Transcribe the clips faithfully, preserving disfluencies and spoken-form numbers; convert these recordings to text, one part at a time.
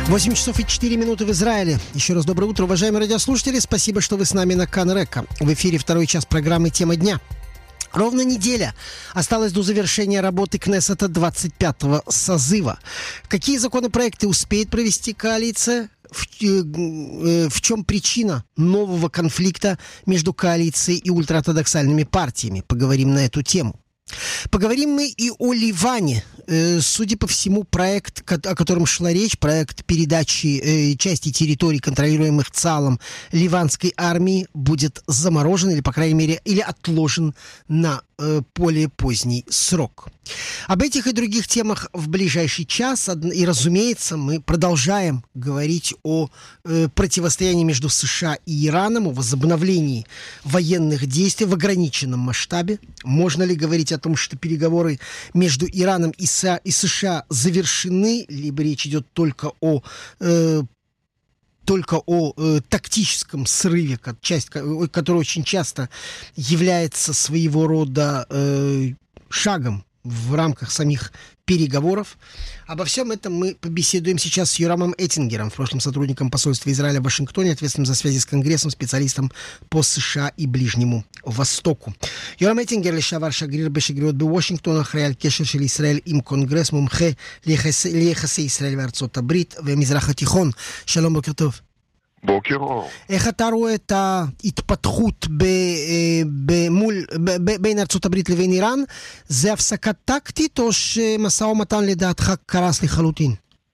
восемь часов и четыре минуты в Израиле. Еще раз доброе утро, уважаемые радиослушатели. Спасибо, что вы с нами на Кан Река. В эфире второй час программы «Тема дня». Ровно неделя осталась до завершения работы Кнессета двадцать пятого созыва. Какие законопроекты успеет провести коалиция? В, э, в чем причина нового конфликта между коалицией и ультраортодоксальными партиями? Поговорим на эту тему. Поговорим мы и о Ливане. Э, судя по всему, проект, о котором шла речь, проект передачи э, части территорий, контролируемых ЦАЛом ливанской армии, будет заморожен или, по крайней мере, или отложен на э, более поздний срок. Об этих и других темах в ближайший час. И, разумеется, мы продолжаем говорить о э, противостоянии между США и Ираном, о возобновлении военных действий в ограниченном масштабе. Можно ли говорить о том, что переговоры между Ираном и США завершены, либо речь идет только о э, только о э, тактическом срыве, как часть, который очень часто является своего рода э, шагом в рамках самих переговоров. Обо всем этом мы побеседуем сейчас с Йорамом Эттингером, в прошлом сотрудником посольства Израиля в Вашингтоне, ответственным за связи с Конгрессом, специалистом по США и Ближнему Востоку. Йорам Эттингер, לשעבר שגריר בשגרירות בוושינגטון, אחראי על קשר של ישראל עם קונגרס, מומחה ליחסי ישראל וארצות הברית ומזרח התיכון. שלום, בוקר טוב. בוקר אור. איך אתה רואה את ההתפתחות ב, ב, מול, ב, ב, בין ארצות הברית לבין איראן? זה הפסקה טקטית או שמשא ומתן לדעתך קרס לחלוטין?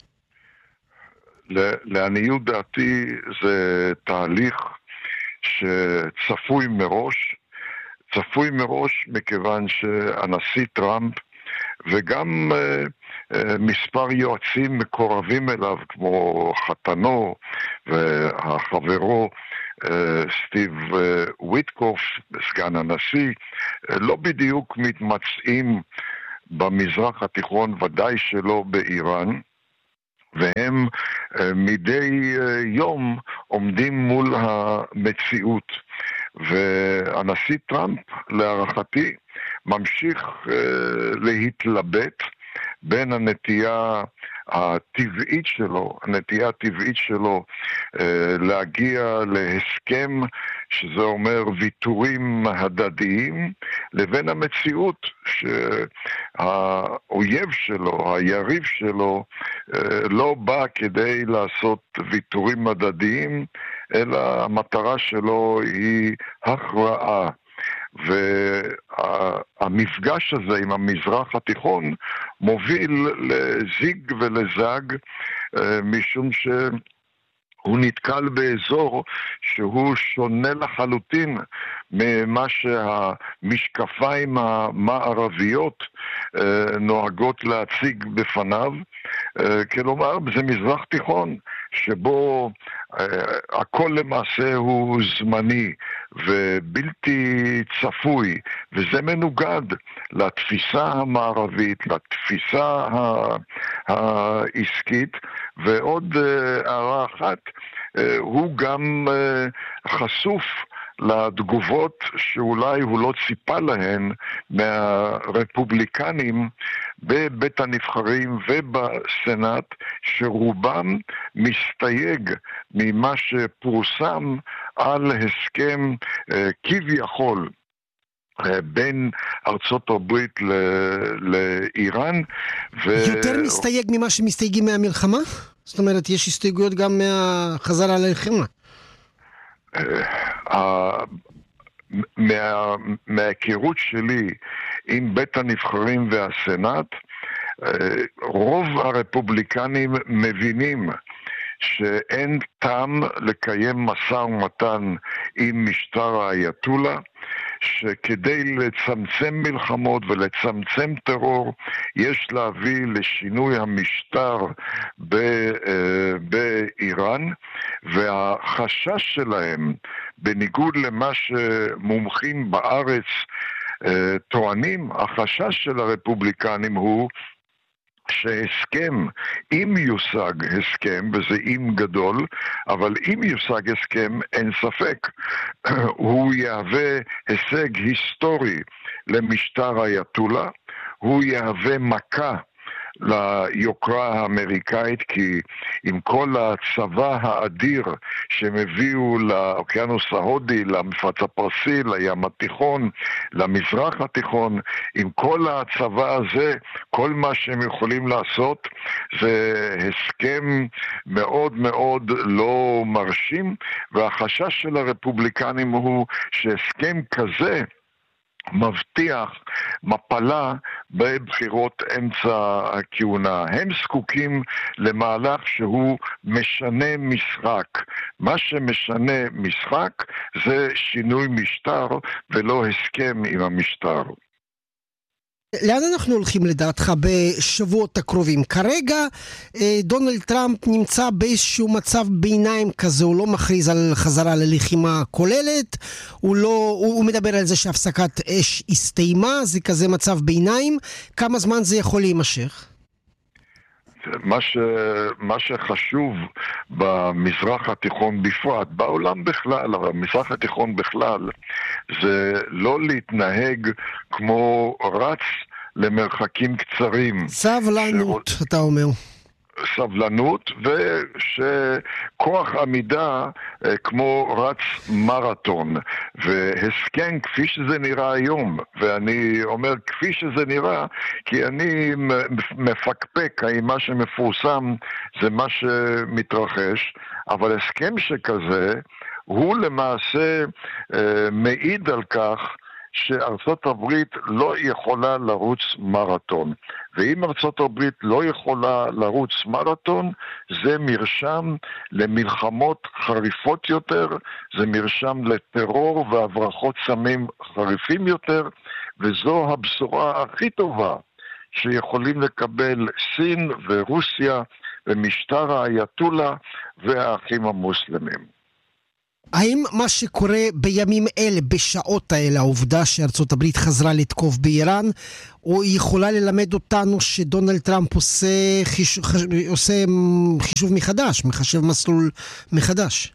לעניות דעתי זה תהליך שצפוי מראש, צפוי מראש מכיוון שהנשיא טראמפ וגם מספר יועצים מקורבים אליו כמו חתנו והחברו סטיב וויטקוף, סגן הנשיא, לא בדיוק מתמצאים במזרח התיכון, ודאי שלא באיראן, והם מדי יום עומדים מול המציאות. והנשיא טראמפ, להערכתי, ממשיך להתלבט בין הנטייה הטבעית שלו, הנטייה הטבעית שלו להגיע להסכם, שזה אומר ויתורים הדדיים, לבין המציאות שהאויב שלו, היריב שלו, לא בא כדי לעשות ויתורים הדדיים, אלא המטרה שלו היא הכרעה. והמפגש הזה עם המזרח התיכון מוביל לזיג ולזג, משום שהוא נתקל באזור שהוא שונה לחלוטין ממה שהמשקפיים המערביות נוהגות להציג בפניו. כלומר, זה מזרח תיכון שבו הכל למעשה הוא זמני ובלתי צפוי, וזה מנוגד לתפיסה המערבית, לתפיסה העסקית. ועוד הערה אחת, הוא גם חשוף לתגובות שאולי הוא לא ציפה להן מהרפובליקנים בבית הנבחרים ובסנאט, שרובם מסתייג ממה שפורסם על הסכם כביכול בין ארצות הברית לאיראן. יותר מסתייג ממה שמסתייגים מהמלחמה? זאת אומרת, יש הסתייגויות גם מהחזרה ללחימה. מה, מההיכרות שלי עם בית הנבחרים והסנאט, רוב הרפובליקנים מבינים שאין טעם לקיים משא ומתן עם משטר האייתולה, שכדי לצמצם מלחמות ולצמצם טרור יש להביא לשינוי המשטר באיראן, והחשש שלהם, בניגוד למה שמומחים בארץ טוענים, החשש של הרפובליקנים הוא שהסכם, אם יושג הסכם, וזה אם גדול, אבל אם יושג הסכם, אין ספק, הוא יהווה הישג היסטורי למשטר האייתולה, הוא יהווה מכה ליוקרה האמריקאית, כי עם כל הצבא האדיר שהם הביאו לאוקיינוס ההודי, למפרץ הפרסי, לים התיכון, למזרח התיכון, עם כל הצבא הזה, כל מה שהם יכולים לעשות זה הסכם מאוד מאוד לא מרשים, והחשש של הרפובליקנים הוא שהסכם כזה מבטיח מפלה בבחירות אמצע הכהונה. הם זקוקים למהלך שהוא משנה משחק. מה שמשנה משחק זה שינוי משטר ולא הסכם עם המשטר. לאן אנחנו הולכים לדעתך בשבועות הקרובים? כרגע דונלד טראמפ נמצא באיזשהו מצב ביניים כזה, הוא לא מכריז על חזרה ללחימה כוללת, הוא, לא, הוא, הוא מדבר על זה שהפסקת אש הסתיימה, זה כזה מצב ביניים. כמה זמן זה יכול להימשך? מה, ש... מה שחשוב במזרח התיכון בפרט, בעולם בכלל, אבל במזרח התיכון בכלל, זה לא להתנהג כמו רץ למרחקים קצרים. סבלנות, ש... אתה אומר. סבלנות, ושכוח עמידה כמו רץ מרתון, והסכם כפי שזה נראה היום, ואני אומר כפי שזה נראה כי אני מפקפק האם מה שמפורסם זה מה שמתרחש, אבל הסכם שכזה הוא למעשה מעיד על כך שארצות הברית לא יכולה לרוץ מרתון. ואם ארצות הברית לא יכולה לרוץ מרתון, זה מרשם למלחמות חריפות יותר, זה מרשם לטרור והברחות סמים חריפים יותר, וזו הבשורה הכי טובה שיכולים לקבל סין ורוסיה ומשטר האייתולה והאחים המוסלמים. האם מה שקורה בימים אלה, בשעות האלה, העובדה שארצות הברית חזרה לתקוף באיראן, או יכולה ללמד אותנו שדונלד טראמפ עושה חישוב, עושה חישוב מחדש, מחשב מסלול מחדש?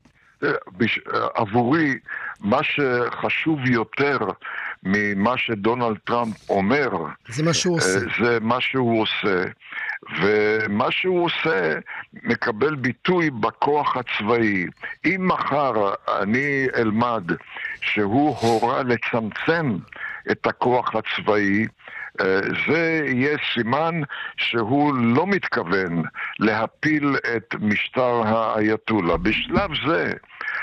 עבורי, מה שחשוב יותר ממה שדונלד טראמפ אומר, זה מה שהוא עושה. זה מה שהוא עושה. ומה שהוא עושה מקבל ביטוי בכוח הצבאי. אם מחר אני אלמד שהוא הורה לצמצם את הכוח הצבאי, זה יהיה סימן שהוא לא מתכוון להפיל את משטר האייתולה. בשלב זה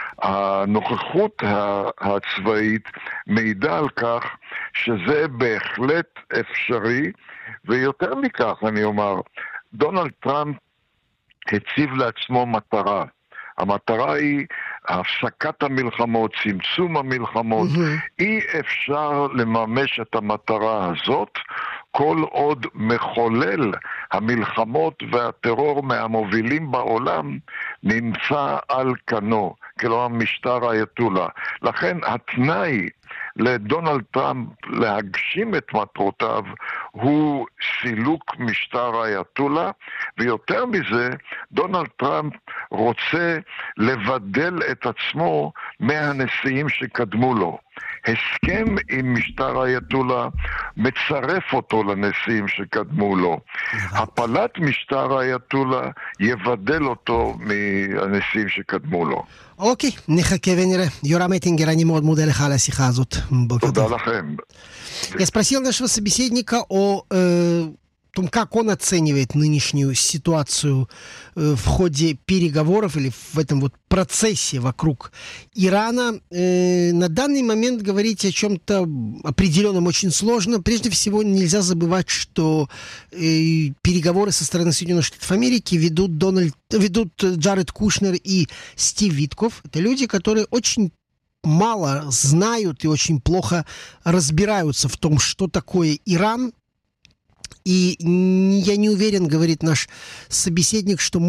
הנוכחות הצבאית מעידה על כך שזה בהחלט אפשרי, ויותר מכך אני אומר, דונלד טראמפ הציב לעצמו מטרה. המטרה היא הפסקת המלחמות, צמצום המלחמות. Mm-hmm. אי אפשר לממש את המטרה הזאת כל עוד מחולל המלחמות והטרור מהמובילים בעולם נמצא על כנו, כלומר משטר האייתולה. לכן התנאי לדונלד טראמפ להגשים את מטרותיו הוא סילוק משטר האייתולה, ויותר מזה, דונלד טראמפ רוצה לבדל את עצמו מהנשיאים שקדמו לו. הסכם עם משטר האייתולה מצרף אותו לנשיאים שקדמו לו. הפלת משטר האייתולה יבדל אותו מהנשיאים שקדמו לו. אוקיי, נחכה ונראה. יורם אטינגер, אני מאוד מודה לך על השיחה הזאת. תודה לכם. Я спросил нашего собеседника о э, том, как он оценивает нынешнюю ситуацию э, в ходе переговоров или в этом вот процессе вокруг Ирана. Э, на данный момент говорить о чем-то определенном очень сложно. Прежде всего, нельзя забывать, что э, переговоры со стороны Соединенных Штатов Америки ведут, Дональд, ведут Джаред Кушнер и Стив Витков. Это люди, которые очень мало знают и очень плохо разбираются в том, что такое Иран. И я не уверен, говорит наш собеседник, что могут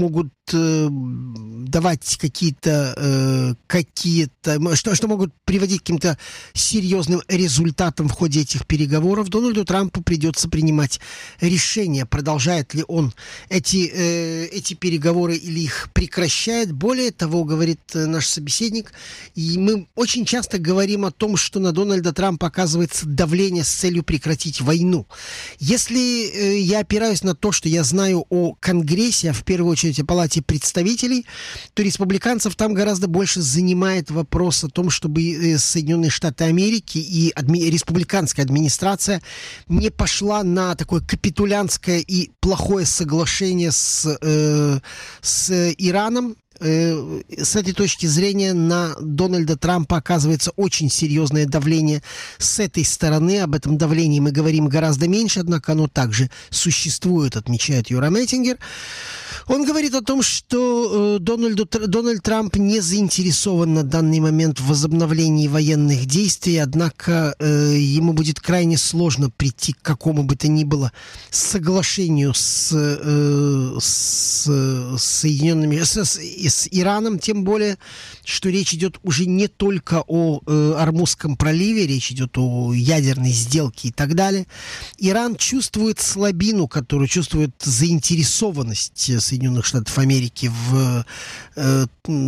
э, давать какие-то, э, какие-то что, что могут приводить к каким-то серьезным результатам в ходе этих переговоров, Дональду Трампу придется принимать решение, продолжает ли он эти, э, эти переговоры или их прекращает. Более того, говорит наш собеседник, и мы очень часто говорим о том, что на Дональда Трампа оказывается давление с целью прекратить войну. Если э, я опираюсь на то, что я знаю о Конгрессе, а в первую очередь о Палате представителей, то республиканцев там гораздо больше занимает вопрос о том, чтобы Соединенные Штаты Америки и адми- республиканская администрация не пошла на такое капитулянское и плохое соглашение с, э, с Ираном. С этой точки зрения на Дональда Трампа оказывается очень серьезное давление с этой стороны. Об этом давлении мы говорим гораздо меньше, однако оно также существует, отмечает Юра Меттингер. Он говорит о том, что э, Дональду, Дональд Трамп не заинтересован на данный момент в возобновлении военных действий, однако э, ему будет крайне сложно прийти к какому бы то ни было соглашению с, э, с, с Соединенными, с, с, с Ираном, тем более, что речь идет уже не только о э, Ормузском проливе, речь идет о ядерной сделке и так далее. Иран чувствует слабину, которую чувствует заинтересованность Соединенных Штатов Америки в, э,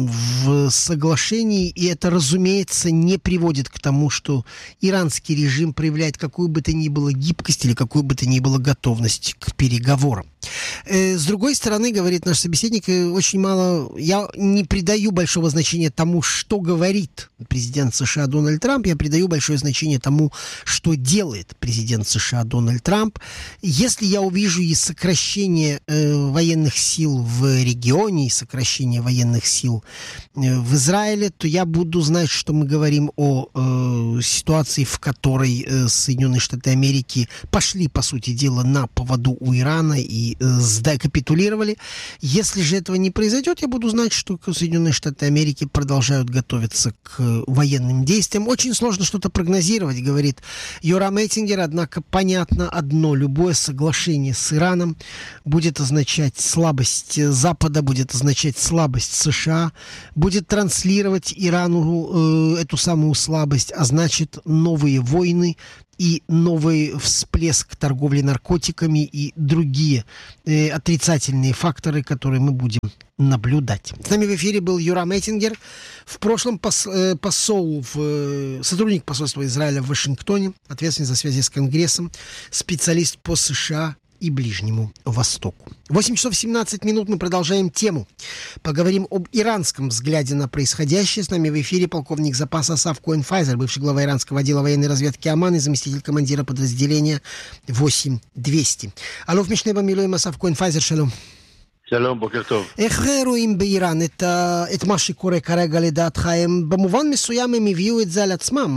в соглашении, и это, разумеется, не приводит к тому, что иранский режим проявляет какую бы то ни было гибкость или какую бы то ни было готовность к переговорам. Э, с другой стороны, говорит наш собеседник, очень мало, я не придаю большого значения тому, что говорит президент США Дональд Трамп, я придаю большое значение тому, что делает президент США Дональд Трамп. Если я увижу и сокращение э, военных сил в регионе, и сокращение военных сил э, в Израиле, то я буду знать, что мы говорим о э, ситуации, в которой э, Соединенные Штаты Америки пошли, по сути дела, на поводу у Ирана и э, капитулировали. Если же этого не произойдет, я буду знать, что Соединенные Штаты Америки продолжают готовиться к военным действиям. Очень сложно что-то прогнозировать, говорит Юра Меттингер, однако понятно одно: любое соглашение с Ираном будет означать слабость Запада, будет означать слабость США, будет транслировать Ирану э, эту самую слабость, а значит новые войны и новый всплеск торговли наркотиками и другие э, отрицательные факторы, которые мы будем наблюдать. С нами в эфире был Юра Меттингер, в прошлом пос, э, посол, в, э, сотрудник посольства Израиля в Вашингтоне, ответственный за связи с Конгрессом, специалист по США и Ближнему Востоку. восемь часов семнадцать минут, мы продолжаем тему. Поговорим об иранском взгляде на происходящее. С нами в эфире полковник запаса Асав Коэн-Файзер, бывший глава иранского отдела военной разведки Омана и заместитель командира подразделения восемь двести. אלוף משנה במילואים אסף כהן-פייזר, שלום. שלום, בוקר טוב. איך רואים באיראן את, את מה שקורה כרגע לדעתך? הם במובן מסוים הם הביאו את זה על עצמם,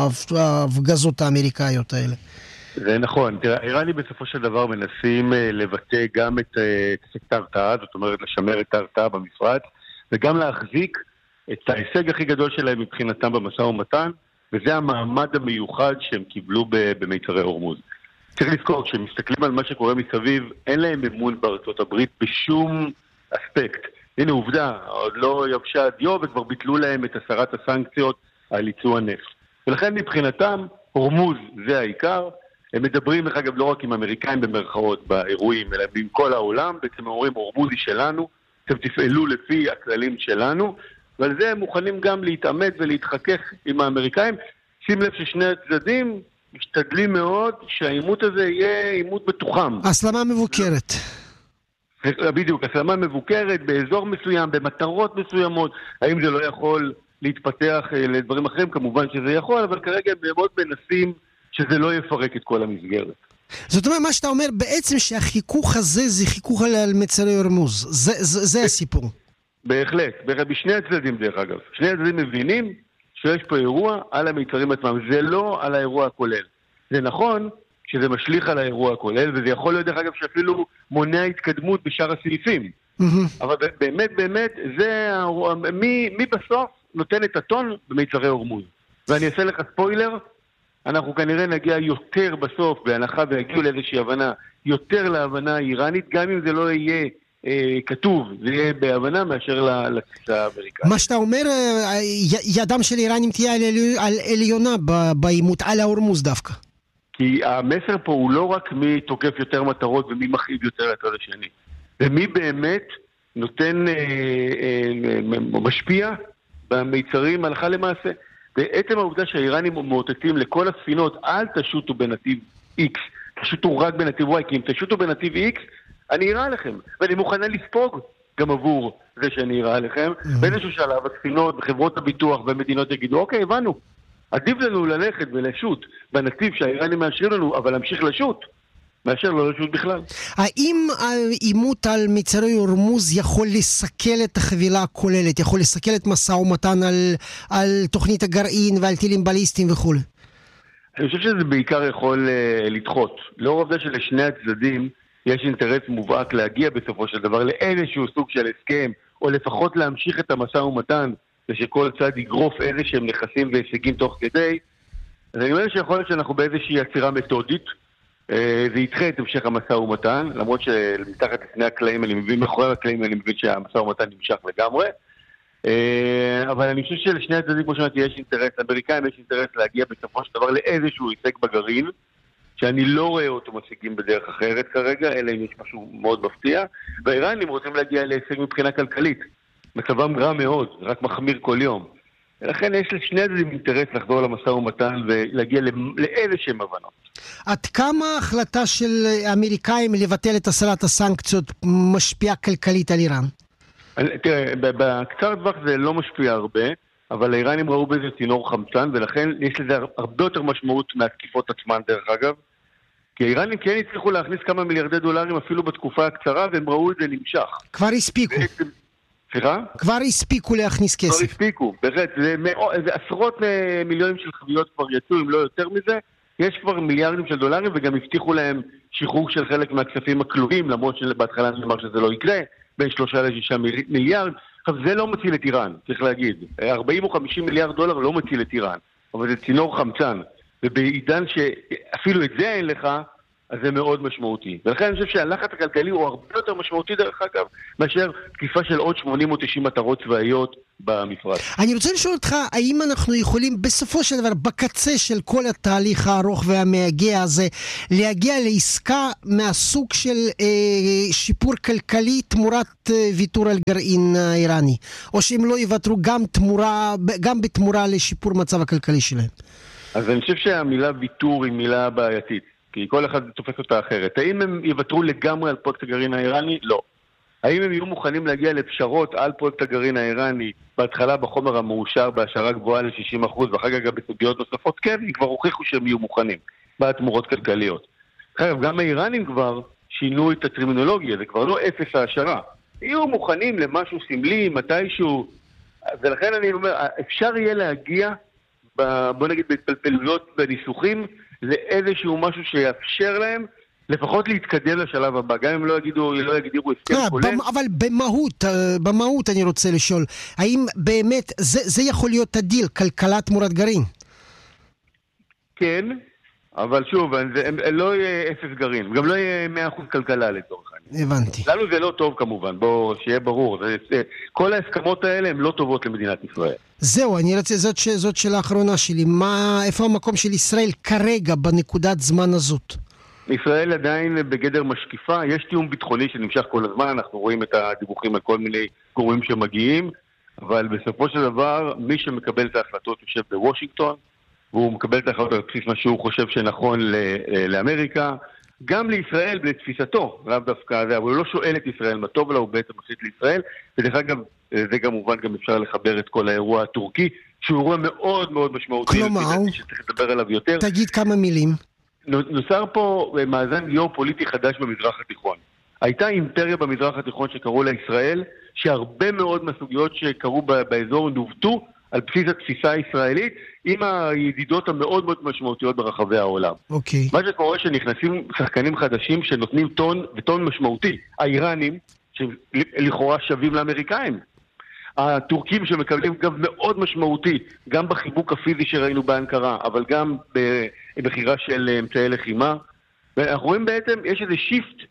ההפגזות האמריקאיות האלה. זה נכון. תראה, האיראנים בסופו של דבר מנסים לבטא גם את אפקט ההרתעה, זאת אומרת לשמר את ההרתעה במפרץ, וגם להחזיק את ההישג הכי גדול שלהם מבחינתם במשא ומתן, וזה המעמד המיוחד שהם קיבלו במיתרי הורמוז. צריך לזכור, כשהם מסתכלים על מה שקורה מסביב, אין להם אמון בארצות הברית בשום אספקט. הנה עובדה, עוד לא יבשה הדיו וכבר ביטלו להם את הסרת הסנקציות על ייצוא הנפט. ולכן מבחינתם, הורמוז זה העיקר. הם מדברים, דרך אגב, לא רק עם אמריקאים במרכאות באירועים, אלא עם כל העולם. בעצם אומרים, הורמוז היא שלנו, אתם תפעלו לפי הכללים שלנו, ועל זה הם מוכנים גם להתעמת ולהתחכך עם האמריקאים. שים לב ששני הצדדים משתדלים מאוד שהאימות הזה יהיה אימות בתוכם. הסלמה מבוקרת. בדיוק, הסלמה מבוקרת באזור מסוים, במטרות מסוימות. האם זה לא יכול להתפתח לדברים אחרים? כמובן שזה יכול, אבל כרגע הם מאוד מנסים שזה לא יפרק את כל המסגרת. זאת אומרת, מה שאתה אומר בעצם שהחיכוך הזה זה חיכוך על מצרי הורמוז. זה, זה, זה הסיפור. בהחלט, בשני הצדדים דרך אגב. שני הצדדים מבינים שיש פה אירוע על המיצרים עצמם. זה לא על האירוע הכולל. זה נכון שזה משליך על האירוע הכולל, וזה יכול להיות דרך אגב שאפילו מונע התקדמות בשאר הסעיפים. אבל באמת, באמת, זה מי, מי בסוף נותן את הטון במיצרי הורמוז. ואני אעשה לך ספוילר, אנחנו כנראה נגיע יותר בסוף, בהנחה והגיעו לאיזושהי הבנה, יותר להבנה האיראנית, גם אם זה לא יהיה כתוב, זה יהיה בהבנה מאשר לתפיסה האמריקאית. מה שאתה אומר, ידם של איראנים תהיה על עליונה בעימות, על ההורמוז דווקא. כי המסר פה הוא לא רק מי תוקף יותר מטרות ומי מכאיב יותר לצד השני. ומי באמת נותן, משפיע במיצרים הלכה למעשה. בעצם העובדה שהאיראנים מאותתים לכל הספינות, אל תשוטו בנתיב X, תשוטו רק בנתיב Y, כי אם תשוטו בנתיב X, אני אראה לכם, ואני מוכנה לספוג גם עבור זה שאני אראה לכם. באיזשהו שלב, הספינות, חברות הביטוח והמדינות יגידו, אוקיי, הבנו, עדיף לנו ללכת ולשוט בנתיב שהאיראנים מאשרים לנו, אבל להמשיך לשוט, מאשר לא לשוט בכלל. האם העימות על מצרי הורמוז יכול לסכל את החבילה הכוללת, יכול לסכל את משא ומתן על, על תוכנית הגרעין ועל טילים בליסטיים וכו'? אני חושב שזה בעיקר יכול uh, לדחות. לאור העובדה שלשני הצדדים יש אינטרס מובהק להגיע בסופו של דבר לאיזשהו סוג של הסכם, או לפחות להמשיך את המשא ומתן, ושכל צד יגרוף איזשהם נכסים והישגים תוך כדי. אז אני אומר שיכול להיות שאנחנו באיזושהי יצירה מתודית, זה ידחה את המשך המשא ומתן, למרות שמתחת לפני הקלעים אני מבין, מאחורי הקלעים אני מבין שהמשא ומתן נמשך לגמרי, אבל אני חושב שלשני הצדדים, כמו שאמרתי, יש אינטרס, לאמריקאים יש אינטרס להגיע בסופו של דבר לאיזשהו הישג בגרעין, שאני לא רואה אותו משיגים בדרך אחרת כרגע, אלא אם יש משהו מאוד מפתיע, והאיראנים רוצים להגיע להישג מבחינה כלכלית, מצבם רע מאוד, זה רק מחמיר כל יום. ולכן יש לשני הצדדים אינטרס לחזור למשא ומתן ולהגיע לאיזשהם הבנות. עד כמה ההחלטה של האמריקאים לבטל את הסרת הסנקציות משפיעה כלכלית על איראן? תראה, בקצר טווח זה לא משפיע הרבה, אבל האיראנים ראו בזה צינור חמצן, ולכן יש לזה הרבה יותר משמעות מהתקיפות עצמן דרך אגב, כי האיראנים כן הצליחו להכניס כמה מיליארדי דולרים אפילו בתקופה הקצרה, והם ראו את זה נמשך. כבר הספיקו. סליחה? כבר הספיקו להכניס כסף. כבר הספיקו, באמת, זה, זה עשרות מיליונים של חביות כבר יצאו, אם לא יותר מזה, יש כבר מיליארדים של דולרים, וגם הבטיחו להם שחרור של חלק מהכספים הכלואים, למרות שבהתחלה נאמר שזה לא יקרה, בין שלושה לשישה מיליארד. עכשיו, זה לא מציל את איראן, צריך להגיד. ארבעים או חמישים מיליארד דולר לא מציל את איראן, אבל זה צינור חמצן, ובעידן שאפילו את זה אין לך, אז זה מאוד משמעותי. ולכן אני חושב שהלחץ הכלכלי הוא הרבה יותר משמעותי דרך אגב, מאשר תקיפה של עוד שמונים או תשעים מטרות צבאיות במפרץ. אני רוצה לשאול אותך, האם אנחנו יכולים בסופו של דבר, בקצה של כל התהליך הארוך והמייגע הזה, להגיע לעסקה מהסוג של אה, שיפור כלכלי תמורת אה, ויתור על גרעין האיראני? או שהם לא יוותרו גם, תמורה, גם בתמורה לשיפור מצב הכלכלי שלהם? אז אני חושב שהמילה ויתור היא מילה בעייתית. כי כל אחד תופס אותה אחרת. האם הם יוותרו לגמרי על פרויקט הגרעין האיראני? לא. האם הם יהיו מוכנים להגיע לפשרות על פרויקט הגרעין האיראני, בהתחלה בחומר המאושר בהשערה גבוהה ל-שישים אחוז, ואחר כך גם בסוגיות נוספות? כן, הם כבר הוכיחו שהם יהיו מוכנים, בתמורות כלכליות. אחר גם האיראנים כבר שינו את הטרמינולוגיה, זה כבר לא אפס ההשערה. יהיו מוכנים למשהו סמלי, מתישהו, ולכן אני אומר, אפשר יהיה להגיע, בוא נגיד, בהתפלפלויות בניסוחים, לאיזשהו משהו שיאפשר להם לפחות להתקדם לשלב הבא, גם אם לא יגידו, לא יגידו הסכם כולל. אבל במהות, במהות אני רוצה לשאול, האם באמת זה, זה יכול להיות הדיל, כלכלה תמורת גרעין? כן, אבל שוב, זה לא יהיה אפס גרעין, גם לא יהיה מאה אחוז כלכלה לצורך העניין. הבנתי. לנו זה לא טוב כמובן, בוא, שיהיה ברור. זה, זה, כל ההסכמות האלה הן לא טובות למדינת ישראל. זהו, אני רוצה, זאת, זאת שאלה האחרונה שלי. מה, איפה המקום של ישראל כרגע בנקודת זמן הזאת? ישראל עדיין בגדר משקיפה, יש תיאום ביטחוני שנמשך כל הזמן, אנחנו רואים את הדיווחים על כל מיני גורמים שמגיעים, אבל בסופו של דבר, מי שמקבל את ההחלטות יושב בוושינגטון, והוא מקבל את ההחלטות על בסיס מה שהוא חושב שנכון לאמריקה, גם לישראל בתפיסתו, לאו דווקא הזה, אבל הוא לא שואל את ישראל מה טוב לה, הוא בעצם מחליט לישראל, ודרך אגב, זה כמובן גם אפשר לחבר את כל האירוע הטורקי, שהוא אירוע מאוד מאוד משמעותי. כלומר, שצריך לדבר עליו יותר. תגיד כמה מילים. נוצר פה מאזן גיאופוליטי חדש במזרח התיכון. הייתה אימפריה במזרח התיכון שקראו לה ישראל, שהרבה מאוד מהסוגיות שקרו באזור נובטו על בסיס התפיסה הישראלית, עם הידידות המאוד מאוד משמעותיות ברחבי העולם. אוקיי. מה שקורה שנכנסים שחקנים חדשים שנותנים טון וטון משמעותי. האיראנים, שלכאורה שווים לאמריקאים. הטורקים שמקבלים גם מאוד משמעותי, גם בחיבוק הפיזי שראינו באנקרה, אבל גם בבחירה של אמצעי לחימה. ואנחנו רואים בעצם, יש איזה שיפט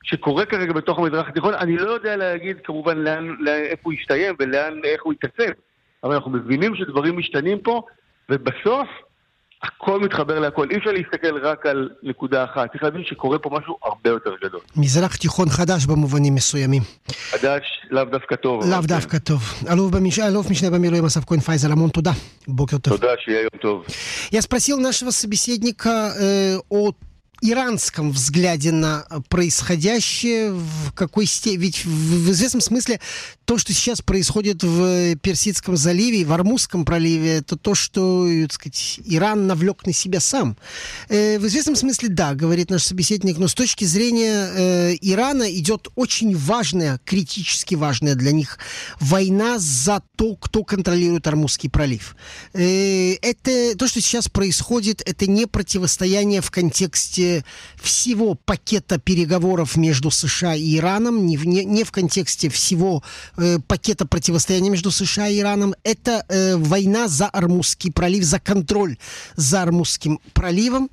שקורה כרגע בתוך המזרח התיכון. אני לא יודע להגיד כמובן לאן, לאן, איפה הוא ישתיים ולאן, איך הוא יתעצב. אבל אנחנו מבינים שדברים משתנים פה, ובסוף הכל מתחבר להכל. אי אפשר להסתכל רק על נקודה אחת. צריך להבין שקורה פה משהו הרבה יותר גדול. מזרח תיכון חדש במובנים מסוימים. חדש, לאו דווקא טוב. לאו דווקא טוב. אלוף משנה במילואים אסף כהן פייזל, המון תודה. бокер тов. תודה, שיהיה יום טוב. Я спросил нашего собеседника э, о иранском взгляде на происходящее, в какой степени, ведь в, в известном смысле то, что сейчас происходит в Персидском заливе, в Ормузском проливе, это то, что, так сказать, Иран навлек на себя сам. Э, в известном смысле, да, говорит наш собеседник, но с точки зрения э, Ирана идет очень важная, критически важная для них война за то, кто контролирует Ормузский пролив. Э, это, то, что сейчас происходит, это не противостояние в контексте всего пакета переговоров между США и Ираном, не в, не, не в контексте всего э, пакета противостояния между США и Ираном. Это э, война за Ормузский пролив, за контроль за Ормузским проливом.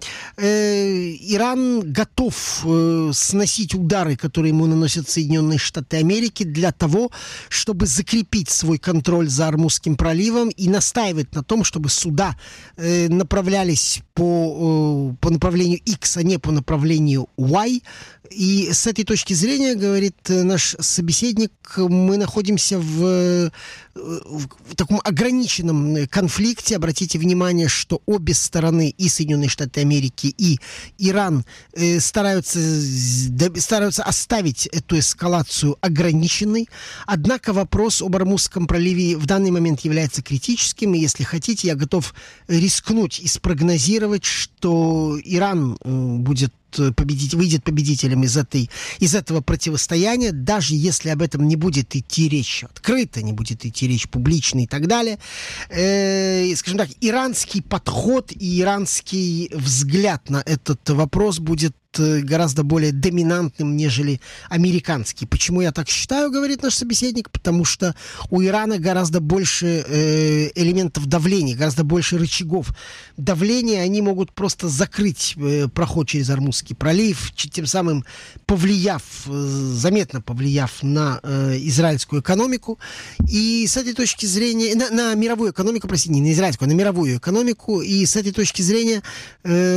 Э, Иран готов э, сносить удары, которые ему наносят Соединенные Штаты Америки, для того, чтобы закрепить свой контроль за Ормузским проливом и настаивает на том, чтобы суда э, направлялись по, э, по направлению X, а не по направлению Y. И с этой точки зрения, говорит наш собеседник, мы находимся в, в таком ограниченном конфликте. Обратите внимание, что обе стороны, и Соединенные Штаты Америки, и Иран, э, стараются, стараются оставить эту эскалацию ограниченной. Однако вопрос об Ормузском проливе в данный момент является критическим. И если хотите, я готов рискнуть и спрогнозировать, что Иран будет победить, выйдет победителем из, этой, из этого противостояния, даже если об этом не будет идти речь открыто, не будет идти речь публично и так далее. Э, скажем так, иранский подход и иранский взгляд на этот вопрос будет гораздо более доминантным, нежели американский. Почему я так считаю, говорит наш собеседник? Потому что у Ирана гораздо больше э, элементов давления, гораздо больше рычагов давления. Они могут просто закрыть э, проход через Ормузский пролив, тем самым повлияв, э, заметно повлияв на э, израильскую экономику. И с этой точки зрения, на, на мировую экономику, простите, не на израильскую, а на мировую экономику. И с этой точки зрения э,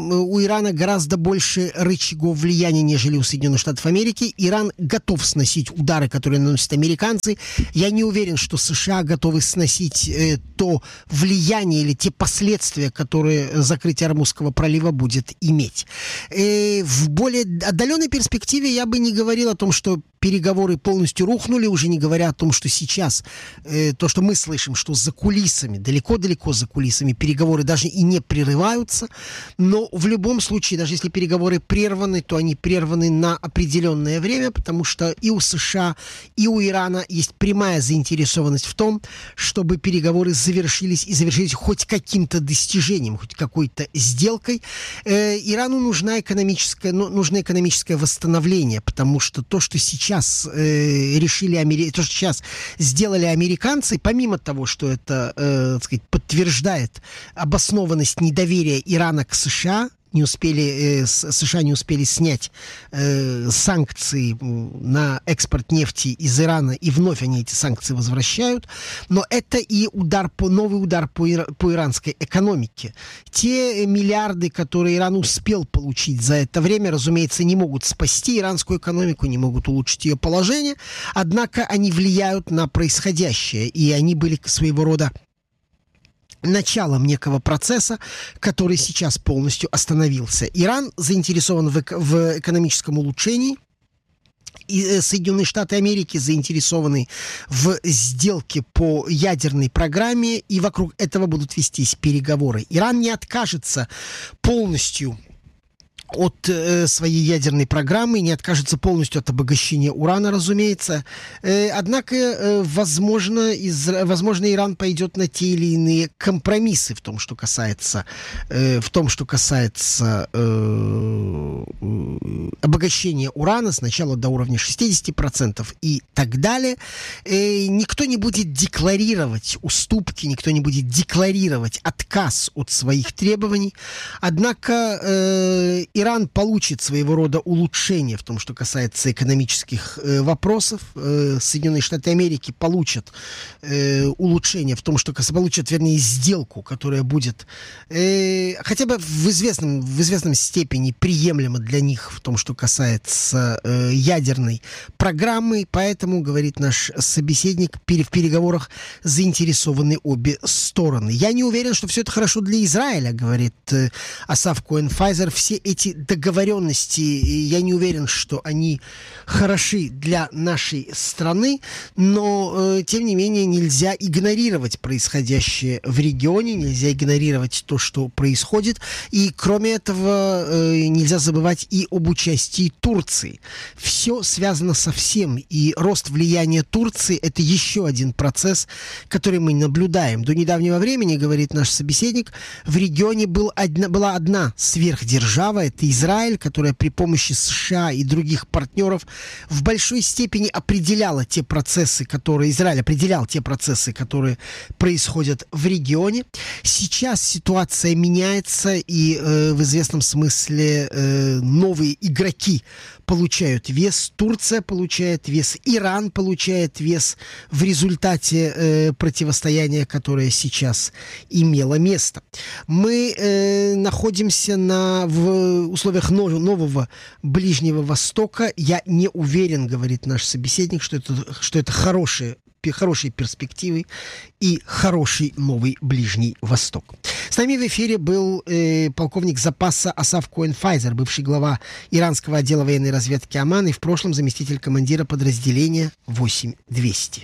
у Ирана гораздо больше рычагов влияния, нежели у Соединенных Штатов Америки. Иран готов сносить удары, которые наносят американцы. Я не уверен, что США готовы сносить э, то влияние или те последствия, которые закрытие Ормузского пролива будет иметь. Э, в более отдаленной перспективе я бы не говорил о том, что переговоры полностью рухнули, уже не говоря о том, что сейчас э, то, что мы слышим, что за кулисами, далеко-далеко за кулисами переговоры даже и не прерываются, но в любом случае, даже если переговоры прерваны, то они прерваны на определенное время, потому что и у США, и у Ирана есть прямая заинтересованность в том, чтобы переговоры завершились и завершились хоть каким-то достижением, хоть какой-то сделкой. Э, Ирану нужна экономическое, ну, нужно экономическое восстановление, потому что то, что сейчас Сейчас э, решили Амери... то, что сейчас сделали американцы, помимо того, что это, э, так сказать, подтверждает обоснованность недоверия Ирана к США, не успели, э, США не успели снять э, санкции на экспорт нефти из Ирана, и вновь они эти санкции возвращают. Но это и удар по, новый удар по, ира, по иранской экономике. Те миллиарды, которые Иран успел получить за это время, разумеется, не могут спасти иранскую экономику, не могут улучшить ее положение, однако они влияют на происходящее, и они были своего рода началом некого процесса, который сейчас полностью остановился. Иран заинтересован в, эк- в экономическом улучшении, и Соединенные Штаты Америки заинтересованы в сделке по ядерной программе, и вокруг этого будут вестись переговоры. Иран не откажется полностью от э, своей ядерной программы, не откажется полностью от обогащения урана, разумеется. Э, однако, э, возможно, из, возможно, Иран пойдет на те или иные компромиссы в том, что касается, э, в том, что касается э, обогащения урана, сначала до уровня шестьдесят процентов и так далее. Э, никто не будет декларировать уступки, никто не будет декларировать отказ от своих требований. Однако, э, Иран получит своего рода улучшение в том, что касается экономических э, вопросов. Э, Соединенные Штаты Америки получат э, улучшение в том, что касается, получат, вернее, сделку, которая будет э, хотя бы в известном, в известном степени приемлема для них в том, что касается э, ядерной программы. Поэтому, говорит наш собеседник, в переговорах заинтересованы обе стороны. Я не уверен, что все это хорошо для Израиля, говорит э, Асав Коэн-Файзер. Все эти договоренности, я не уверен, что они хороши для нашей страны, но, э, тем не менее, нельзя игнорировать происходящее в регионе, нельзя игнорировать то, что происходит, и, кроме этого, э, нельзя забывать и об участии Турции. Все связано со всем, и рост влияния Турции – это еще один процесс, который мы наблюдаем. До недавнего времени, говорит наш собеседник, в регионе был одна, была одна сверхдержава, это Израиль, которая при помощи США и других партнеров в большой степени определяла те процессы, которые Израиль определял те процессы, которые происходят в регионе. Сейчас ситуация меняется, и э, в известном смысле э, новые игроки получают вес. Турция получает вес, Иран получает вес в результате э, противостояния, которое сейчас имело место. Мы э, находимся на, в условиях нов, нового Ближнего Востока. Я не уверен, говорит наш собеседник, что это, что это хорошие хорошие перспективы и хороший новый Ближний Восток. С нами в эфире был э, полковник запаса Асав Коэн-Файзер, бывший глава иранского отдела военной разведки Омана и в прошлом заместитель командира подразделения восемь двести.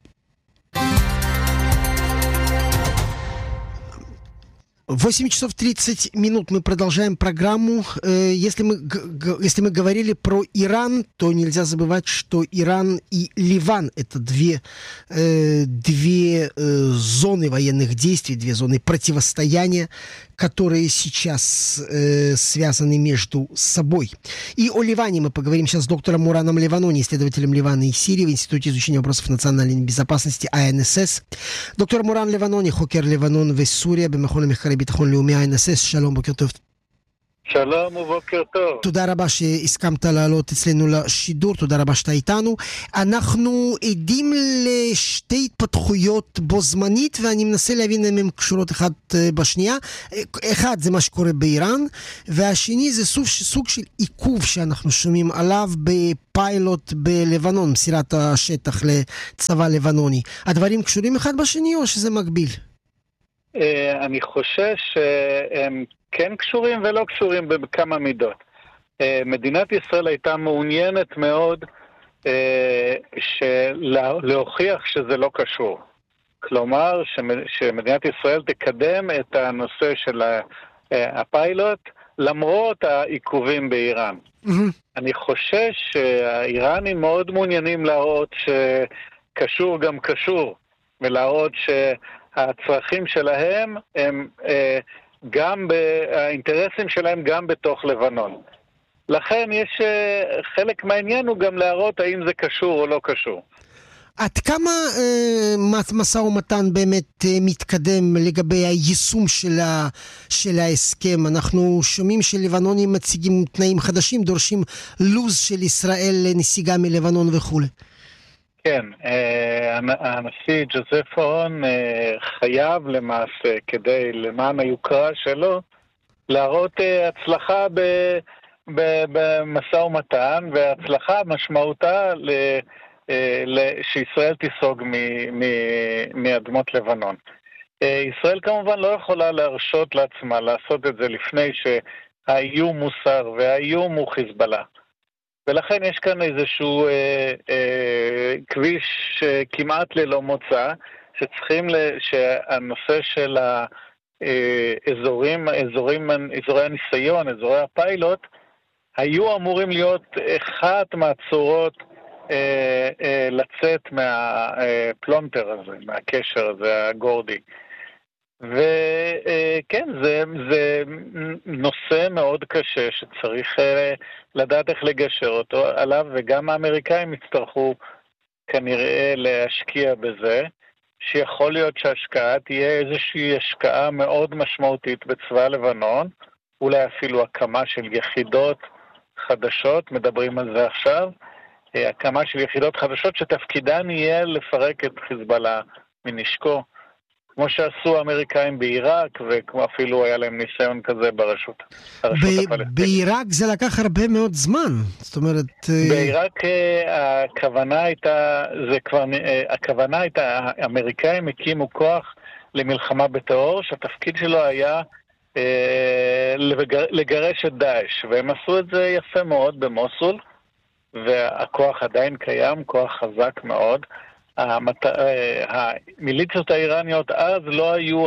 восемь часов тридцать минут мы продолжаем программу. Если мы, если мы говорили про Иран, то нельзя забывать, что Иран и Ливан – это две, две зоны военных действий, две зоны противостояния, которые сейчас э, связаны между собой. И о Ливане мы поговорим сейчас с доктором Мураном Леванони, исследователем Ливана и Сирии в Институте изучения вопросов национальной безопасности ай эн эс эс. доктор Муран Леванони, חוקר לבנון וסוריה במכון למחקרי ביטחון לאומי ай эн эס эס. שלום, בוקר טוב. שלום ובוקר טוב. תודה רבה שהסכמת לעלות אצלנו לשידור, תודה רבה שאתה איתנו. אנחנו עדים לשתי התפתחויות בו זמנית, ואני מנסה להבין אם הן קשורות אחת בשנייה. אחד זה מה שקורה באיראן, והשני זה סוג, סוג של עיכוב שאנחנו שומעים עליו בפיילוט בלבנון, מסירת השטח לצבא לבנוני. הדברים קשורים אחד בשני או שזה מקביל? אני חושש שהם כן קשורים ולא קשורים בכמה מידות. מדינת ישראל הייתה מעוניינת מאוד להוכיח שזה לא קשור. כלומר, שמדינת ישראל תקדם את הנושא של הפיילוט למרות העיכובים באיראן. אני חושש שהאיראנים מאוד מעוניינים להראות שקשור גם קשור, ולהראות שהצרכים שלהם הם גם באינטרסים שלהם גם בתוך לבנון. לכן יש חלק מהעניין הוא גם להראות האם זה קשור או לא קשור. עד כמה אה, מסע ומתן באמת אה, מתקדם לגבי היישום של, ה, של ההסכם? אנחנו שומעים שלבנונים מציגים תנאים חדשים, דורשים לוז של ישראל לנסיגה מלבנון וכו'. כן, הנשיא ג'וזף און חייב למעשה, כדי למען היוקרה שלו, להראות הצלחה במשא ומתן, והצלחה משמעותה שישראל תיסוג מאדמות לבנון. ישראל כמובן לא יכולה להרשות לעצמה לעשות את זה לפני שהאיום מוסר, והאיום הוא חיזבאללה. ולכן יש כאן איזשהו אה, אה, כביש כמעט ללא מוצא, שצריכים, שהנושא של האזורים, אזורים, אזורי הניסיון, אזורי הפיילוט, היו אמורים להיות אחת מהצורות אה, אה, לצאת מהפלונטר הזה, מהקשר הזה, הגורדי. וכן, זה, זה נושא מאוד קשה שצריך לדעת איך לגשר אותו עליו, וגם האמריקאים יצטרכו כנראה להשקיע בזה, שיכול להיות שההשקעה תהיה איזושהי השקעה מאוד משמעותית בצבא לבנון, אולי אפילו הקמה של יחידות חדשות, מדברים על זה עכשיו, הקמה של יחידות חדשות שתפקידן יהיה לפרק את חיזבאללה מנשקו, כמו שעשו האמריקאים בעיראק, וכמו אפילו היה להם ניסיון כזה ברשות, הרשות הפלסטינית. בעיראק זה לקח הרבה מאוד זמן, זאת אומרת... בעיראק הכוונה הייתה, זה כבר, הכוונה הייתה, האמריקאים הקימו כוח למלחמה בטרור, שהתפקיד שלו היה לגרש את דאעש, והם עשו את זה יפה מאוד במוסול, והכוח עדיין קיים, כוח חזק מאוד. המת... המיליציות האיראניות אז לא היו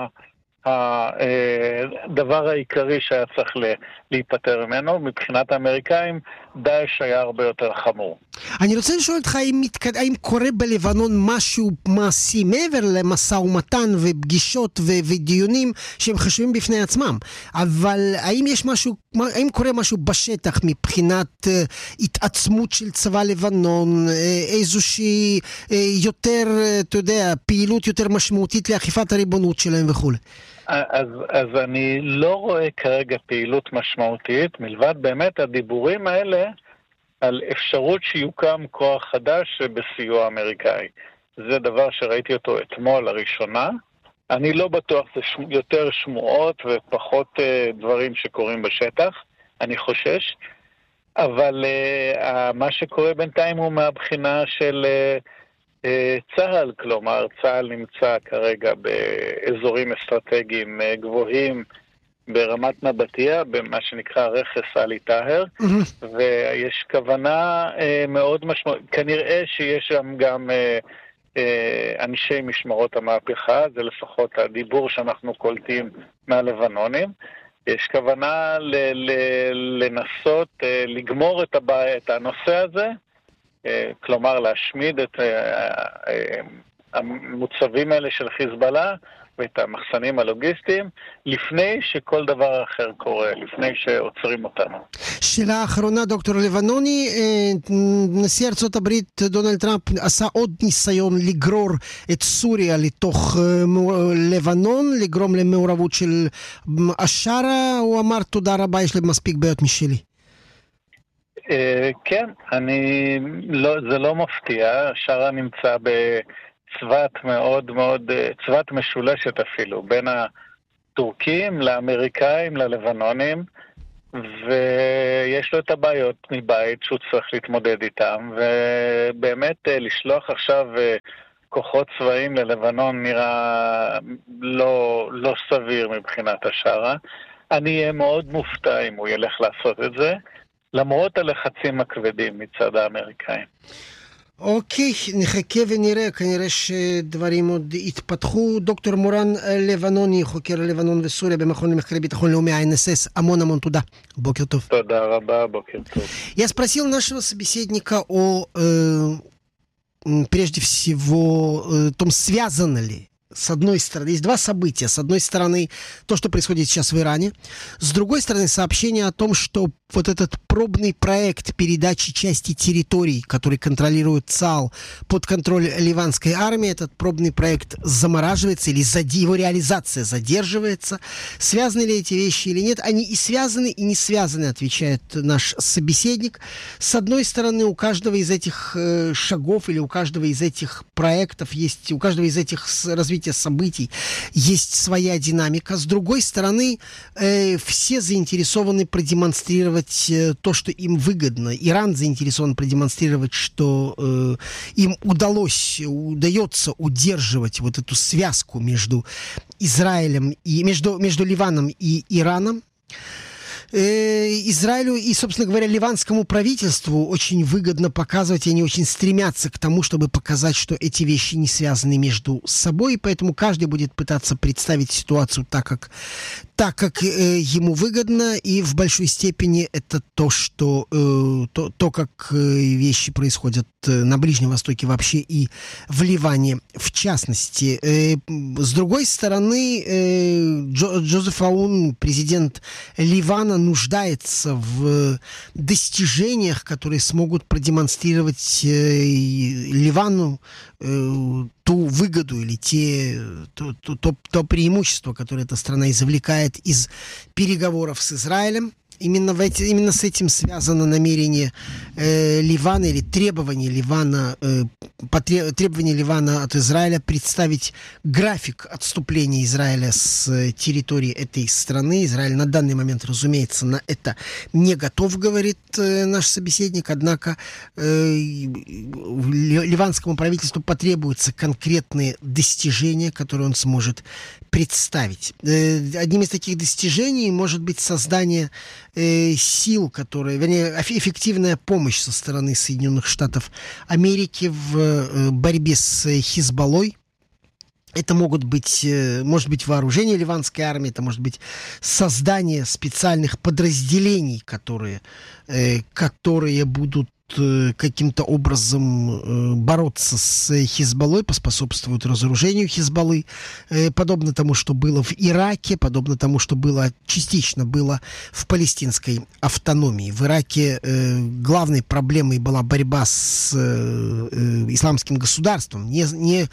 הדבר העיקרי שהיה צריך להיפטר ממנו. מבחינת האמריקאים, דאעש היה הרבה יותר חמור. אני רוצה לשאול אותך, האם, מתק... האם קורה בלבנון משהו מעשי מעבר למשא ומתן ופגישות ו... ודיונים שהם חשובים בפני עצמם, אבל האם יש משהו, האם קורה משהו בשטח מבחינת uh, התעצמות של צבא לבנון, uh, איזושהי uh, יותר, uh, אתה יודע, פעילות יותר משמעותית לאכיפת הריבונות שלהם וכו'? אז, אז אני לא רואה כרגע פעילות משמעותית, מלבד באמת הדיבורים האלה על אפשרות שיוקם כוח חדש בסיוע אמריקאי. זה דבר שראיתי אותו אתמול לראשונה. אני לא בטוח, זה ש... יותר שמועות ופחות uh, דברים שקורים בשטח, אני חושש. אבל uh, מה שקורה בינתיים הוא מהבחינה של uh, uh, צה"ל, כלומר צה"ל נמצא כרגע באזורים אסטרטגיים uh, גבוהים, ברמת נבטיה, במה שנקרא רכס עלי טהר, mm-hmm. ויש כוונה אה, מאוד משמעותית, כנראה שיש שם גם אה, אה, אנשי משמרות המהפכה, זה לפחות הדיבור שאנחנו קולטים מהלבנונים, יש כוונה ל- ל- לנסות אה, לגמור את, הבא, את הנושא הזה, אה, כלומר להשמיד את אה, אה, המוצבים האלה של חיזבאללה, ואת המחסנים הלוגיסטיים, לפני שכל דבר אחר קורה, לפני שעוצרים אותנו. שאלה האחרונה, דוקטור לבנוני, נשיא ארצות הברית דונלד טראמפ עשה עוד ניסיון לגרור את סוריה לתוך לבנון, לגרום למעורבות של השרה, הוא אמר תודה רבה, יש לי מספיק בעיות משלי. כן, אני, לא, זה לא מפתיע, השרה נמצא ב... צוות מאוד מאוד, צוות משולשת אפילו, בין הטורקים לאמריקאים ללבנונים, ויש לו את הבעיות מבית שהוא צריך להתמודד איתם, ובאמת לשלוח עכשיו כוחות צבאיים ללבנון נראה לא, לא סביר מבחינת השרה. אני אהיה מאוד מופתע אם הוא ילך לעשות את זה, למרות הלחצים הכבדים מצד האמריקאים. אוקיי, נחכה ונראה, כנראה שדברים עוד יתפתחу. דוקטור מורן לבנוני, חוקר לבנון וסוריה במכון למחקרי ביטחון לאומי ה-эн эс эс, המון המון תודה. בוקר טוב. תודה רבה, бокер טוב. Я спросил нашего собеседника о, э, прежде всего, э, том, связано ли с одной стороны, есть два события. С одной стороны, то, что происходит сейчас в Иране. С другой стороны, сообщение о том, что вот этот пробный проект передачи части территорий, который контролирует ЦАЛ, под контроль ливанской армии, этот пробный проект замораживается или его реализация задерживается. Связаны ли эти вещи или нет? Они и связаны, и не связаны, отвечает наш собеседник. С одной стороны, у каждого из этих э, шагов или у каждого из этих проектов есть, у каждого из этих развития событий есть своя динамика. С другой стороны, э, все заинтересованы продемонстрировать то, что им выгодно. Иран заинтересован продемонстрировать, что э, им удалось, удается удерживать вот эту связку между Израилем и между, между Ливаном и Ираном. Израилю и, собственно говоря, ливанскому правительству очень выгодно показывать, и они очень стремятся к тому, чтобы показать, что эти вещи не связаны между собой, и поэтому каждый будет пытаться представить ситуацию так, как, так, как э, ему выгодно, и в большой степени это то, что, э, то, то как э, вещи происходят на Ближнем Востоке вообще и в Ливане в частности. С другой стороны, Джозеф Аун, президент Ливана, нуждается в достижениях, которые смогут продемонстрировать Ливану ту выгоду или те, то, то, то преимущество, которое эта страна извлекает из переговоров с Израилем. Именно, в эти, именно с этим связано намерение э, Ливана или требование Ливана, э, потреб, требование Ливана от Израиля представить график отступления Израиля с э, территории этой страны. Израиль на данный момент, разумеется, на это не готов, говорит э, наш собеседник. Однако э, ливанскому правительству потребуются конкретные достижения, которые он сможет представить. Э, одним из таких достижений может быть создание сил, которые, вернее, эффективная помощь со стороны Соединенных Штатов Америки в борьбе с Хизбаллой. Это могут быть, может быть, вооружение ливанской армии, это может быть создание специальных подразделений, которые, которые будут каким-то образом бороться с Хизбаллой, поспособствуют разоружению Хизбаллы, подобно тому, что было в Ираке, подобно тому, что было частично было в палестинской автономии. В Ираке главной проблемой была борьба с исламским государством, не, не,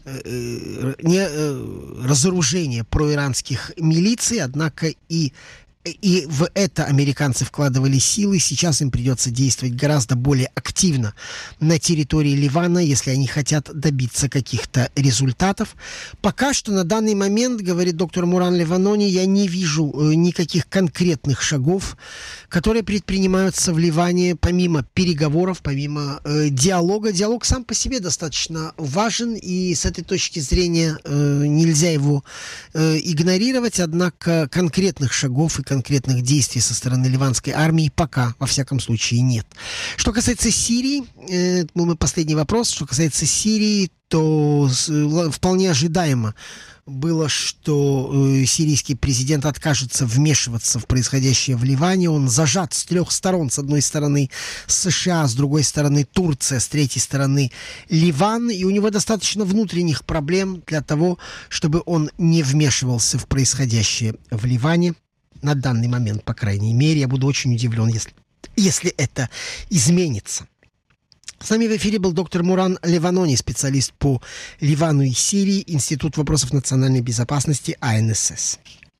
не разоружение проиранских милиций, однако и И в это американцы вкладывали силы. Сейчас им придется действовать гораздо более активно на территории Ливана, если они хотят добиться каких-то результатов. Пока что на данный момент, говорит доктор Муран Леванони, я не вижу никаких конкретных шагов, которые предпринимаются в Ливане помимо переговоров, помимо э, диалога. Диалог сам по себе достаточно важен, и с этой точки зрения э, нельзя его э, игнорировать. Однако конкретных шагов и конкретных действий со стороны ливанской армии пока, во всяком случае, нет. Что касается Сирии, э, мой последний вопрос, что касается Сирии, то э, вполне ожидаемо было, что э, сирийский президент откажется вмешиваться в происходящее в Ливане. Он зажат с трех сторон. С одной стороны США, с другой стороны Турция, с третьей стороны Ливан. И у него достаточно внутренних проблем для того, чтобы он не вмешивался в происходящее в Ливане. На данный момент, по крайней мере, я буду очень удивлен, если, если это изменится. С нами в эфире был доктор Муран Леванони, специалист по Ливану и Сирии, Институт вопросов национальной безопасности А Н С С.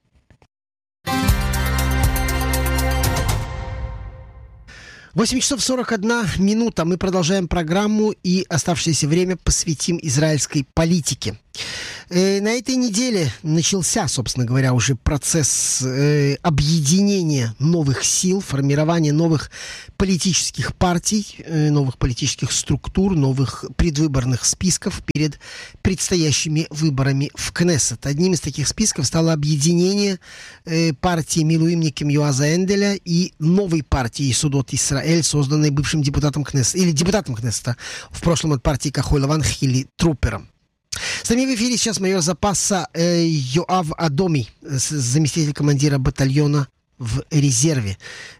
восемь часов сорок одна минута. Мы продолжаем программу и оставшееся время посвятим израильской политике. Э, на этой неделе начался, собственно говоря, уже процесс э, объединения новых сил, формирования новых политических партий, э, новых политических структур, новых предвыборных списков перед предстоящими выборами в Кнессет. Одним из таких списков стало объединение э, партии Милуимниким Юаза Энделя и новой партии Исудот Исраэль, созданной бывшим депутатом Кнессета, или депутатом Кнессета, в прошлом от партии Кахоль Лаван Хили Трупером. С нами в эфире сейчас майор запаса э, Йоав Адоми, заместитель командира батальона в резерве.